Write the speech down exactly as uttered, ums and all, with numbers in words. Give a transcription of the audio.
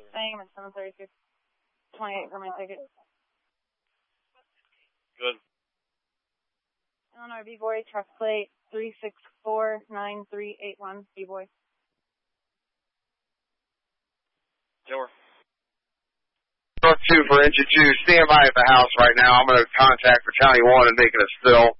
Same at seven thirty-six twenty-eight for my ticket. Good. Illinois B-Boy, truck plate three six four nine three eight one, B-Boy. Door. Truck two for engine two, stand by at the house right now. I'm going to contact Battalion one and make it a spill.